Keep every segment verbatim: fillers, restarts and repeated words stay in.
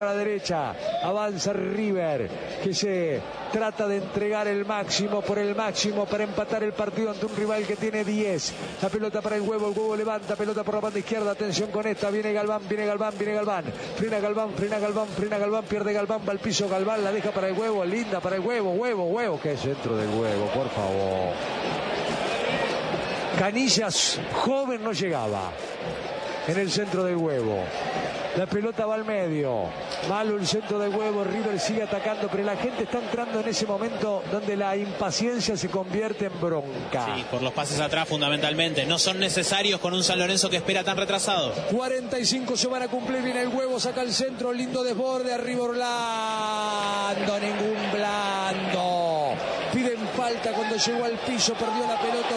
A la derecha, avanza River, que se trata de entregar el máximo por el máximo para empatar el partido ante un rival que tiene diez. La pelota para el Huevo, el Huevo levanta, pelota por la banda izquierda, atención con esta, viene Galván, viene Galván, viene Galván, frena Galván, frena Galván, frena Galván, pierde Galván, va al piso Galván, la deja para el Huevo, linda para el Huevo, Huevo, Huevo, que centro del Huevo, por favor. Canillas, joven, no llegaba en el centro del Huevo. La pelota va al medio. Malo el centro del Huevo. River sigue atacando, pero la gente está entrando en ese momento donde la impaciencia se convierte en bronca. Sí, por los pases atrás fundamentalmente. No son necesarios con un San Lorenzo que espera tan retrasado. cuarenta y cinco se van a cumplir. Viene el Huevo, saca el centro. Lindo desborde. Arriba Orlando. Ningún blando. Piden falta cuando llegó al piso. Perdió la pelota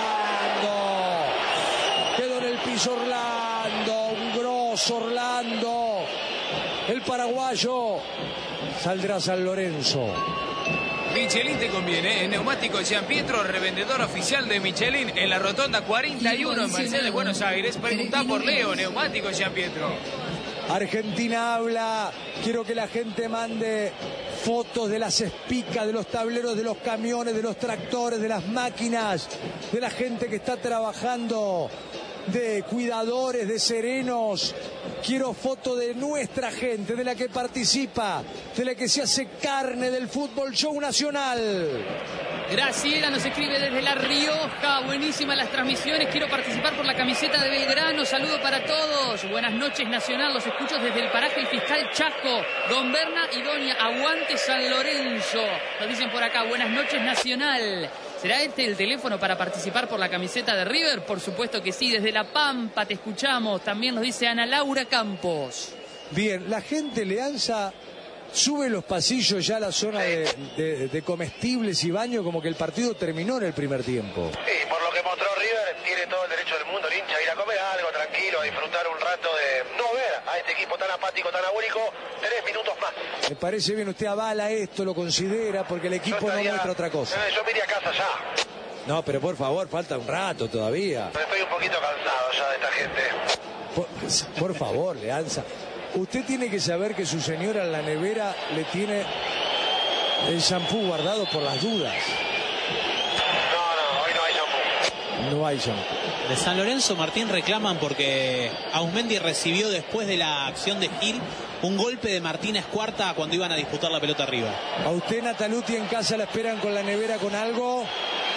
Orlando. Quedó en el piso Orlando. Un grosso Orlando. El paraguayo. Saldrá San Lorenzo. Michelin te conviene, ¿eh? Neumático Gian Pietro, revendedor oficial de Michelin en la rotonda cuarenta y uno en Mercedes, Buenos Aires. Preguntá por Leo, Neumático Gian Pietro. Argentina habla. Quiero que la gente mande fotos de las espicas, de los tableros, de los camiones, de los tractores, de las máquinas, de la gente que está trabajando, de cuidadores, de serenos. Quiero foto de nuestra gente, de la que participa, de la que se hace carne del fútbol show nacional. Graciela nos escribe desde La Rioja. Buenísimas las transmisiones. Quiero participar por la camiseta de Belgrano. Saludo para todos. Buenas noches, Nacional. Los escucho desde el paraje El Fiscal Chaco. Don Berna y Doña Aguante San Lorenzo. Nos dicen por acá. Buenas noches, Nacional. ¿Será este el teléfono para participar por la camiseta de River? Por supuesto que sí. Desde La Pampa te escuchamos. También nos dice Ana Laura Campos. Bien, la gente Leanza sube los pasillos ya a la zona de, de, de comestibles y baño, como que el partido terminó en el primer tiempo. Sí, por lo que mostró River, tiene todo el derecho del mundo el hincha a ir a comer algo tranquilo, a disfrutar un rato de no ver a este equipo tan apático, tan agónico, tres minutos más. Me parece bien, usted avala esto, lo considera, porque el equipo estaría, no muestra otra cosa. Yo me iría a casa ya. No, pero por favor, falta un rato todavía. Estoy un poquito cansado ya de esta gente. Por, por favor, Leanza. Usted tiene que saber que su señora en la nevera le tiene el shampoo guardado por las dudas. No, no, hoy no hay shampoo. No hay shampoo. De San Lorenzo, Martín, reclaman porque Ausmendi recibió después de la acción de Gil un golpe de Martínez Cuarta cuando iban a disputar la pelota arriba. ¿A usted, Nataluti, en casa la esperan con la nevera con algo?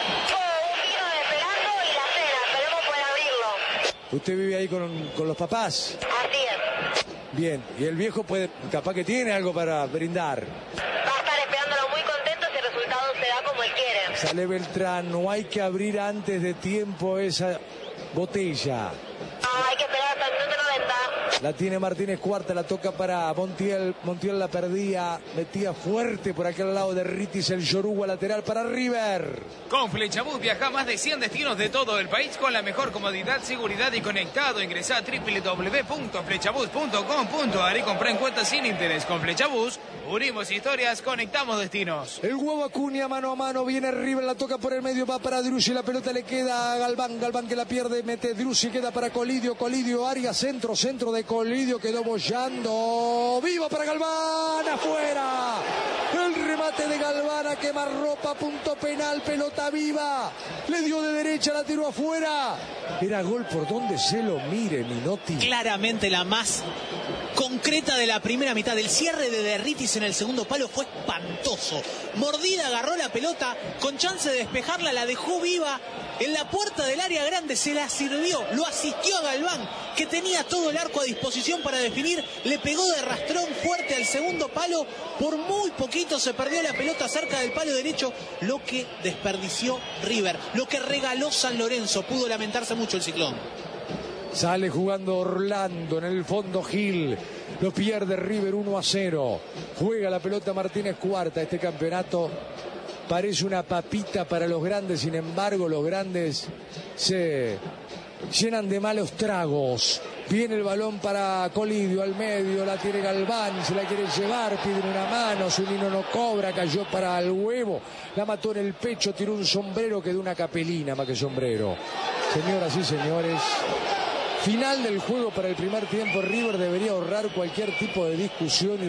¿Usted vive ahí con, con los papás? Así es. Bien, y el viejo puede, capaz que tiene algo para brindar. Va a estar esperándolo muy contento si el resultado se da como él quiere. Sale Beltrán, no hay que abrir antes de tiempo esa botella. No, hay que esperar hasta el minuto noventa. La tiene Martínez Cuarta, la toca para Montiel. Montiel la perdía, metía fuerte por aquel lado de Ritis, el Yoruba lateral para River. Con Flechabús viaja a más de cien destinos de todo el país con la mejor comodidad, seguridad y conectado. Ingresá a doble u doble u doble u punto flechabús punto com punto a r y comprá en cuotas sin interés. Con Flechabús, unimos historias, conectamos destinos. El Huevo Acuña mano a mano, viene River, la toca por el medio, va para Drussi, la pelota le queda a Galván, Galván que la pierde, mete Drussi, queda para Colidio, Colidio, área, centro, centro de Colidio, quedó bollando, viva para Galván, afuera, el remate de Galván a quemarropa, punto penal, pelota viva, le dio de derecha, la tiró afuera, era gol por donde se lo mire, Minotti. Claramente la más concreta de la primera mitad. El cierre de Derritis en el segundo palo fue espantoso. Mordida, agarró la pelota, con chance de despejarla, la dejó viva en la puerta del área grande, se la sirvió, lo asistió a Galván, que tenía todo el arco a disposición para definir, le pegó de rastrón fuerte al segundo palo, por muy poquito se perdió la pelota cerca del palo derecho, lo que desperdició River, lo que regaló San Lorenzo, pudo lamentarse mucho el Ciclón. Sale jugando Orlando, en el fondo Gil, lo pierde River uno a cero, juega la pelota Martínez Cuarta. Este campeonato parece una papita para los grandes, sin embargo los grandes se llenan de malos tragos. Viene el balón para Colidio al medio, la tiene Galván, se la quiere llevar, piden una mano, Zunino no cobra, cayó para el Huevo, la mató en el pecho, tiró un sombrero que de una capelina más que sombrero. Señoras y señores, Final del juego para el primer tiempo. River debería ahorrar cualquier tipo de discusión y